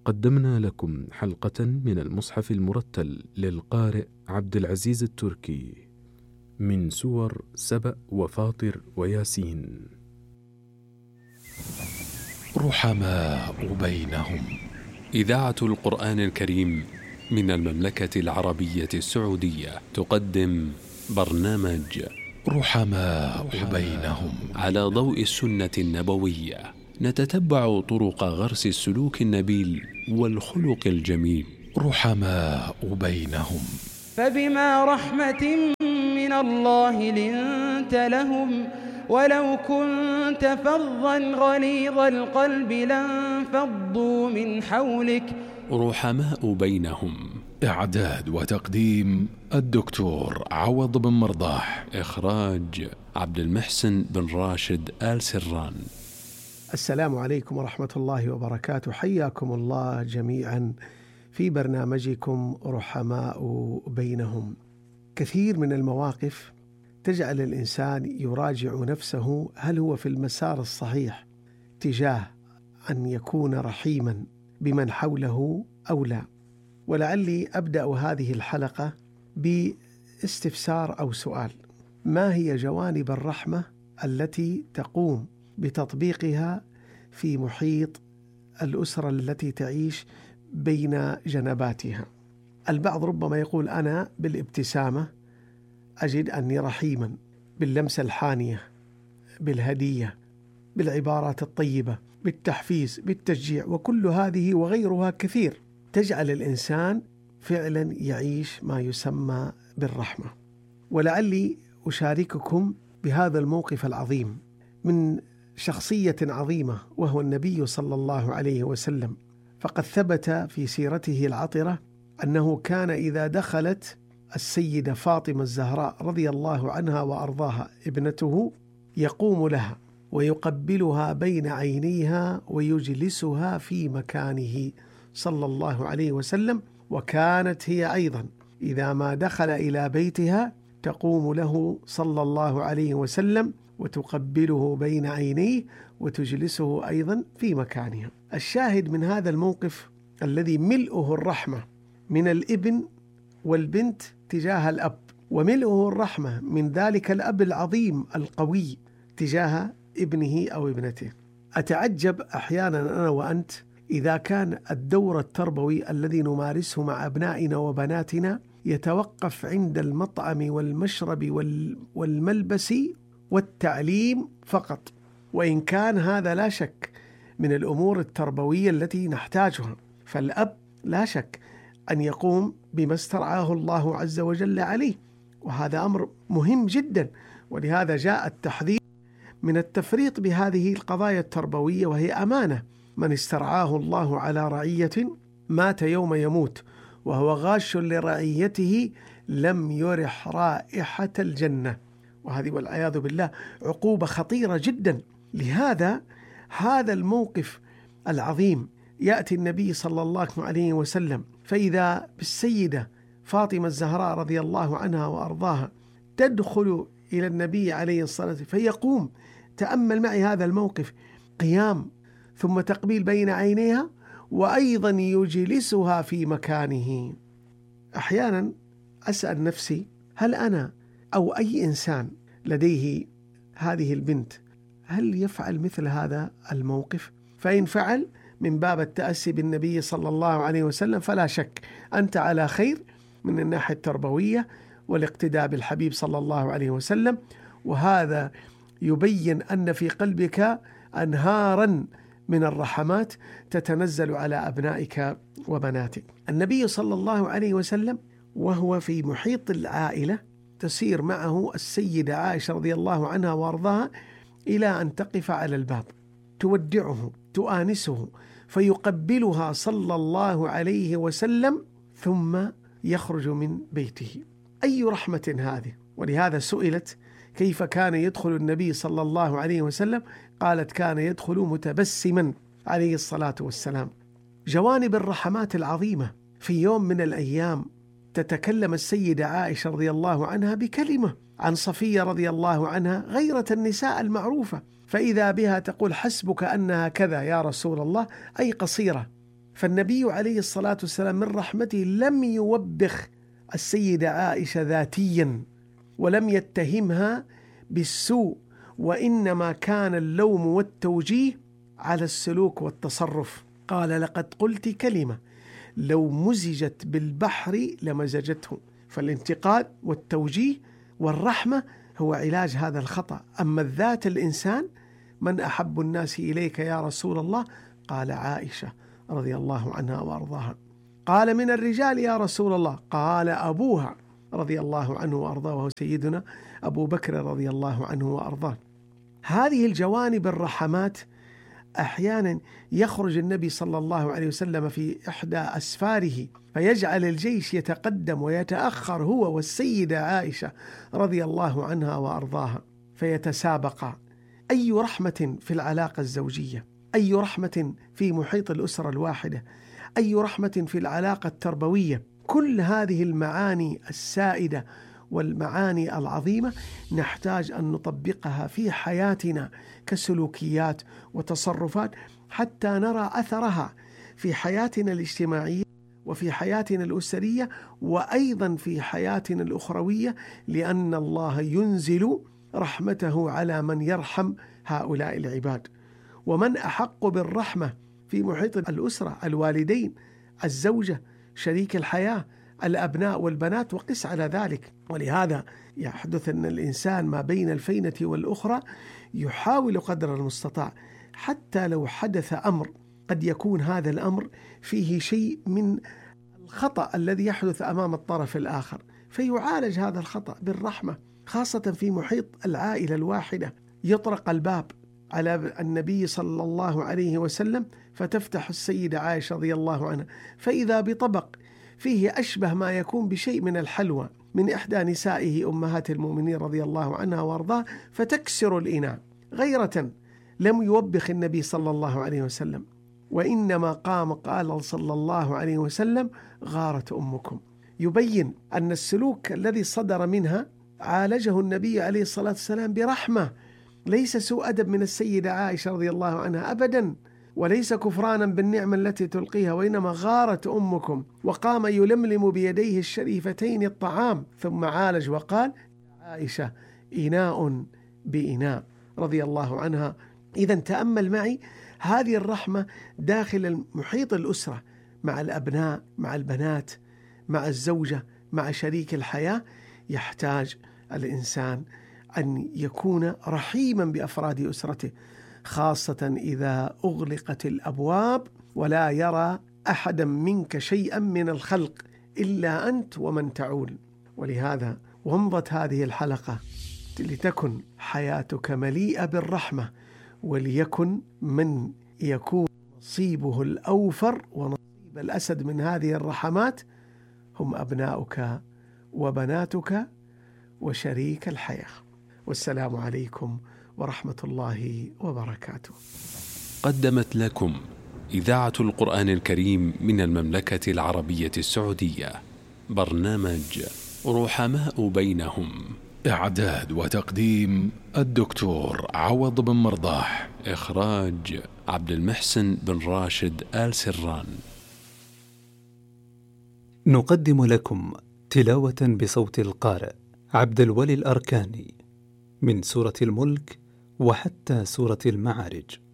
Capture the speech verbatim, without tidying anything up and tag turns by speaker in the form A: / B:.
A: قدمنا لكم حلقة من المصحف المرتل للقارئ عبد العزيز التركي من سور سبأ وفاطر وياسين.
B: رحماء بينهم.
C: إذاعة القرآن الكريم من المملكة العربية السعودية تقدم برنامج
B: رحماء بينهم
C: على ضوء السنة النبوية، نتتبع طرق غرس السلوك النبيل والخلق الجميل.
B: رحماء بينهم.
D: فبما رحمة من الله لنت لهم ولو كنت فظا غليظ القلب لانفضوا من حولك.
C: رحماء بينهم.
B: إعداد وتقديم الدكتور عوض بن مرضاح.
C: إخراج عبد المحسن بن راشد آل سران.
E: السلام عليكم ورحمة الله وبركاته. حياكم الله جميعا في برنامجكم رحماء بينهم. كثير من المواقف تجعل الإنسان يراجع نفسه، هل هو في المسار الصحيح تجاه أن يكون رحيما بمن حوله أو لا. ولعلي أبدأ هذه الحلقة باستفسار أو سؤال: ما هي جوانب الرحمة التي تقوم بتطبيقها في محيط الأسرة التي تعيش بين جنباتها؟ البعض ربما يقول: أنا بالابتسامة أجد أني رحيما، باللمسة الحانية، بالهدية، بالعبارات الطيبة، بالتحفيز، بالتشجيع، وكل هذه وغيرها كثير تجعل الإنسان فعلا يعيش ما يسمى بالرحمة. ولعلي أشارككم بهذا الموقف العظيم من شخصية عظيمة وهو النبي صلى الله عليه وسلم. فقد ثبت في سيرته العطرة أنه كان إذا دخلت السيدة فاطمة الزهراء رضي الله عنها وأرضاها ابنته يقوم لها ويقبلها بين عينيها ويجلسها في مكانه صلى الله عليه وسلم. وكانت هي أيضا إذا ما دخل إلى بيتها تقوم له صلى الله عليه وسلم وتقبله بين عينيه وتجلسه أيضا في مكانها. الشاهد من هذا الموقف الذي ملؤه الرحمة من الابن والبنت تجاه الأب، وملؤه الرحمة من ذلك الأب العظيم القوي تجاه ابنه أو ابنته. أتعجب أحيانا أنا وأنت إذا كان الدور التربوي الذي نمارسه مع أبنائنا وبناتنا يتوقف عند المطعم والمشرب والملبس والتعليم فقط، وإن كان هذا لا شك من الأمور التربوية التي نحتاجها. فالأب لا شك أن يقوم بما استرعاه الله عز وجل عليه، وهذا أمر مهم جدا. ولهذا جاء التحذير من التفريط بهذه القضايا التربوية، وهي أمانة. من استرعاه الله على رعية مات يوم يموت وهو غاش لرعيته لم يرح رائحة الجنة. وهذه والعياذ بالله عقوبة خطيرة جدا. لهذا هذا الموقف العظيم يأتي النبي صلى الله عليه وسلم فإذا بالسيدة فاطمة الزهراء رضي الله عنها وأرضاها تدخل إلى النبي عليه الصلاة والسلام فيقوم. تأمل معي هذا الموقف: قيام ثم تقبيل بين عينيها وأيضا يجلسها في مكانه. أحيانا أسأل نفسي: هل أنا أو أي إنسان لديه هذه البنت هل يفعل مثل هذا الموقف؟ فإن فعل من باب التأسي بالنبي صلى الله عليه وسلم فلا شك أنت على خير من الناحية التربوية والاقتداء بالحبيب صلى الله عليه وسلم، وهذا يبين أن في قلبك أنهارا من الرحمات تتنزل على أبنائك وبناتك. النبي صلى الله عليه وسلم وهو في محيط العائلة تسير معه السيدة عائشة رضي الله عنها وارضاها إلى أن تقف على الباب تودعه تؤانسه فيقبلها صلى الله عليه وسلم ثم يخرج من بيته. أي رحمة هذه! ولهذا سئلت كيف كان يدخل النبي صلى الله عليه وسلم، قالت: كان يدخل متبسما عليه الصلاة والسلام. جوانب الرحمات العظيمة. في يوم من الأيام تتكلم السيدة عائشة رضي الله عنها بكلمة عن صفية رضي الله عنها غيرة النساء المعروفة، فإذا بها تقول: حسبك أنها كذا يا رسول الله، أي قصيرة. فالنبي عليه الصلاة والسلام من رحمته لم يوبخ السيدة عائشة ذاتيا ولم يتهمها بالسوء، وإنما كان اللوم والتوجيه على السلوك والتصرف. قال: لقد قلت كلمة لو مزجت بالبحر لمزجته. فالانتقاد والتوجيه والرحمة هو علاج هذا الخطأ. أما الذات الإنسان: من أحب الناس إليك يا رسول الله؟ قال: عائشة رضي الله عنها وأرضاها. قال: من الرجال يا رسول الله؟ قال: أبوها رضي الله عنه وأرضاه، وهو سيدنا أبو بكر رضي الله عنه وأرضاه. هذه الجوانب الرحمات أحيانا يخرج النبي صلى الله عليه وسلم في إحدى أسفاره فيجعل الجيش يتقدم ويتأخر هو والسيدة عائشة رضي الله عنها وأرضاها فيتسابقا. أي رحمة في العلاقة الزوجية، أي رحمة في محيط الأسرة الواحدة، أي رحمة في العلاقة التربوية. كل هذه المعاني السائدة والمعاني العظيمة نحتاج أن نطبقها في حياتنا كسلوكيات وتصرفات حتى نرى أثرها في حياتنا الاجتماعية وفي حياتنا الأسرية وأيضا في حياتنا الأخروية، لأن الله ينزل رحمته على من يرحم هؤلاء العباد. ومن أحق بالرحمة في محيط الأسرة؟ الوالدين، الزوجة، شريك الحياة، الأبناء والبنات، وقس على ذلك. ولهذا يحدث أن الإنسان ما بين الفينة والأخرى يحاول قدر المستطاع، حتى لو حدث أمر قد يكون هذا الأمر فيه شيء من الخطأ الذي يحدث أمام الطرف الآخر، فيعالج هذا الخطأ بالرحمة، خاصة في محيط العائلة الواحدة. يطرق الباب على النبي صلى الله عليه وسلم فتفتح السيدة عائشة رضي الله عنها فإذا بطبق فيه أشبه ما يكون بشيء من الحلوى من إحدى نسائه أمهات المؤمنين رضي الله عنها وارضاه، فتكسر الإناء غيرة. لم يوبخ النبي صلى الله عليه وسلم، وإنما قام قال صلى الله عليه وسلم: غارت أمكم. يبين أن السلوك الذي صدر منها عالجه النبي عليه الصلاة والسلام برحمة، ليس سوء أدب من السيدة عائشة رضي الله عنها أبدا، وليس كفرانا بالنعمة التي تلقيها، وإنما غارت أمكم. وقام يلملم بيديه الشريفتين الطعام ثم عالج وقال: عائشة إناء بإناء رضي الله عنها. إذا تأمل معي هذه الرحمة داخل محيط الأسرة، مع الأبناء، مع البنات، مع الزوجة، مع شريك الحياة. يحتاج الإنسان أن يكون رحيما بأفراد أسرته، خاصة إذا أغلقت الأبواب ولا يرى أحدا منك شيئا من الخلق إلا أنت ومن تعول. ولهذا ومضت هذه الحلقة لتكن حياتك مليئة بالرحمة، وليكن من يكون نصيبه الأوفر ونصيب الأسد من هذه الرحمات هم أبناؤك وبناتك وشريك الحياة. والسلام عليكم ورحمة الله وبركاته.
C: قدمت لكم إذاعة القرآن الكريم من المملكة العربية السعودية برنامج رحماء بينهم.
B: إعداد وتقديم الدكتور عوض بن مرضاح.
C: إخراج عبد المحسن بن راشد آل سران.
F: نقدم لكم تلاوة بصوت القارئ عبد الولي الأركاني من سورة الملك وحتى سورة المعارج.